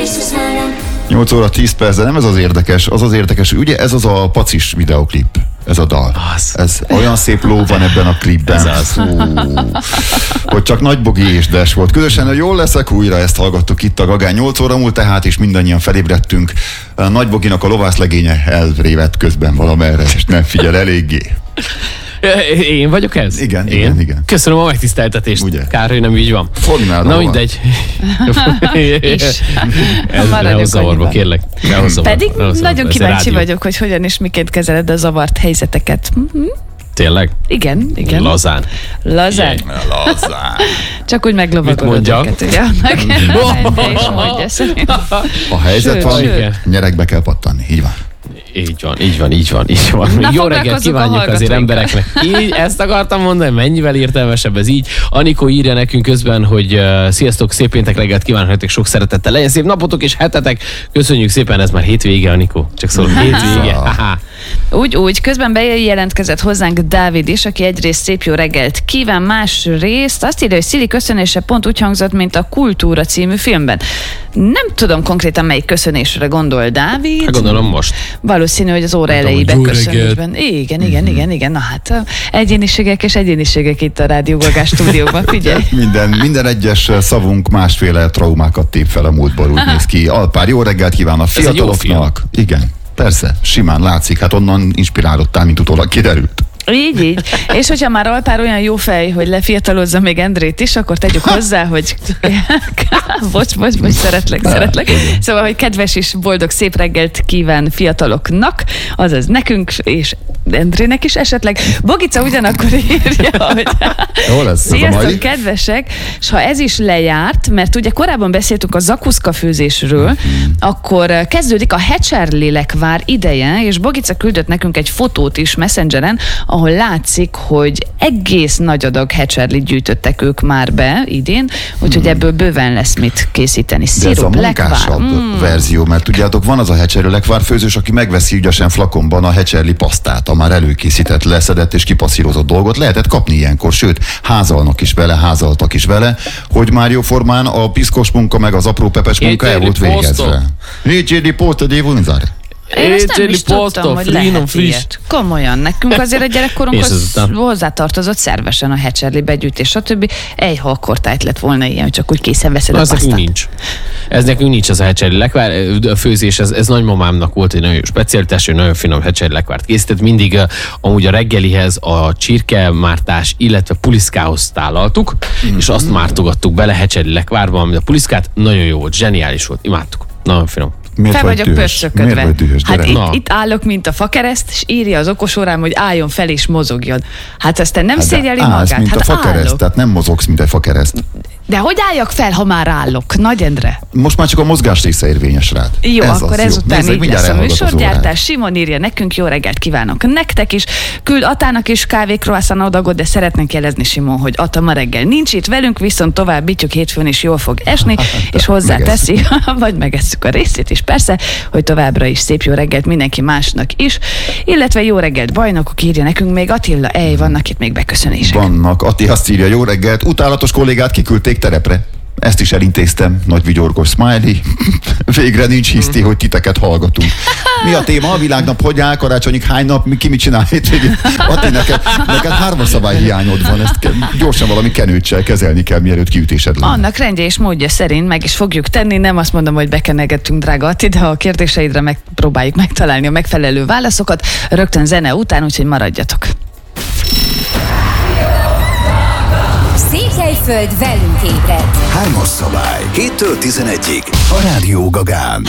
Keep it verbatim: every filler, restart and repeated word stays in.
nyolc óra tíz perc, de nem ez az érdekes, az az érdekes, hogy ugye ez az a pacis videoklip, ez a dal. Az. Ez olyan szép ló van ebben a klipben. Ez az. Fú, hogy csak Nagybogi és Des volt. Közösen, hogy jól leszek, újra ezt hallgattuk itt a Gagán. nyolc óra múlt tehát, és mindannyian felébredtünk. Nagyboginak a lovászlegénye elrévedt közben valamerre, és nem figyel eléggé. Én vagyok ez? Igen, Én? igen, igen. Köszönöm a megtiszteltetést. Ugye? Kár, hogy nem így van. Fognád. Na mindegy. Ez nehoz zavarba, kérlek. Pedig nagyon kíváncsi vagyok, hogy hogyan és miként kezeled a zavart helyzeteket. Tényleg? Igen, igen. Lazán. Lazán. Lazán. Csak úgy meglovagodod őket, ugye? A helyzet van, nyerekbe kell pattanni, így van. Így van, így van, így van, így van. Na, jó reggelt kívánjuk azért embereknek. Így, ezt akartam mondani, mennyivel értelmesebb ez így. Anikó írja nekünk közben, hogy uh, sziasztok, szép péntek reggelt kívánok nektek, sok szeretettel. Legyen szép napotok és hetetek. Köszönjük szépen, ez már hétvége, Anikó. Csak szólom, hétvége. Úgy, úgy. Közben bejelentkezett hozzánk Dávid is, aki egyrészt szép jó reggelt kíván, másrészt azt írja, hogy Szili köszönése pont úgy hangzott, mint a Kultúra című filmben. Nem tudom konkrétan melyik köszönésre gondol Dávid. Hát gondolom most. Valószínű, hogy az óra elejébe köszönésben. Igen, igen, mm-hmm. igen, igen. Na hát, egyéniségek és egyéniségek itt a Rádió Gagás stúdióban, figyelj. minden, minden egyes szavunk másféle traumákat tép fel a múltból, úgy néz ki. Alpár, jó reggelt kíván a fiataloknak. Igen, persze, simán látszik, hát onnan inspirálódtál, mint utólag kiderült. Így, így. És hogyha már Alpár olyan jó fej, hogy lefiatalozza még Endrét is, akkor tegyük hozzá, hogy bocs, bocs, bocs, szeretlek, szeretlek. Szóval, hogy kedves és boldog szép reggelt kíván fiataloknak, azaz nekünk, és Endrének is esetleg. Bogica ugyanakkor írja, hogy sziasztok, kedvesek, és ha ez is lejárt, mert ugye korábban beszéltünk a zakuszka főzésről, akkor kezdődik a hecserlélekvár ideje, és Bogica küldött nekünk egy fotót is Messengeren, ahol látszik, hogy egész nagy adag hecserlit gyűjtöttek ők már be idén, úgyhogy hmm. ebből bőven lesz mit készíteni. De ez a munkásabb mm. verzió, mert tudjátok, van az a hecserli lekvár főzős, aki megveszi ügyesen flakonban a hecserli pasztát, a már előkészített, leszedett és kipasszírozott dolgot. Lehetett kapni ilyenkor, sőt, házalnak is vele, házaltak is vele, hogy már jóformán a piszkos munka meg az apró pepes munka el volt végezve. Récsédi posztod évunzár. Én ezt nem is tudtam, hogy lehet ilyet. Komolyan, nekünk azért a gyerekkorunkhoz hozzátartozott szervesen a hecserli begyűjtés, stb. Egy halkortájt lett volna ilyen, hogy csak úgy készen veszed a pasztát. nincs. Ez nekünk nincs az a hecserli lekvár. A főzés, ez, ez nagymamámnak volt egy nagyon specialitás, hogy nagyon finom hecserli lekvárt készített. Mindig uh, amúgy a reggelihez a csirkemártás, illetve puliszkához tálaltuk, mm-hmm. és azt mártogattuk bele hecserli lekvárba, amit a puliszkát nagyon jó volt, zseniális volt, imádtuk. Nagyon finom. Miért fel vagyok pörszöködve. Hát itt, itt állok, mint a fakereszt, és írja az okos órám, hogy álljon fel és mozogjon. Hát aztán nem hát szégyeli magát. Mint hát a fakereszt, állok. Tehát nem mozogsz, mint egy fakereszt. De hogy álljak fel, ha már állok? Nagy Endre. Most már csak a mozgás része érvényes rád. Jó, ez akkor ezután jó. Így lesz a műsorgyártás. Simon írja nekünk, jó reggelt kívánok nektek is. Küld Atának is kávé croissant adagot, de szeretnénk jelezni, Simon, hogy Ata ma reggel nincs itt velünk, viszont tovább bittyük, hétfőn is jól fog esni, és hozzáteszi, vagy megesszük a részét is, persze, hogy továbbra is szép jó reggelt mindenki másnak is, illetve jó reggelt bajnokok, írja nekünk még Attila, ej, vannak itt még beköszönések. Vannak, Atti azt írja, jó reggelt, utálatos kollégát kiküldték terepre. Ezt is elintéztem, nagy vigyorgos smiley. Végre nincs hiszti, hogy titeket hallgatunk. Mi a téma? A világnap hogy áll? Karácsonyig hány nap? Mi, ki mit csinál hétvégén? Atti, neked, neked hármas szabály hiányod van. Ezt ke, gyorsan valami kenőccsel kezelni kell, mielőtt kiütésed lenne. Annak rendje és módja szerint meg is fogjuk tenni. Nem azt mondom, hogy bekenegettünk, drága Atti, de a kérdéseidre megpróbáljuk megtalálni a megfelelő válaszokat. Rögtön zene után, úgyhogy maradjatok. Székelyföld velünk ébred. Hármas szabály. héttől tizenegyig. A Rádió Gagán.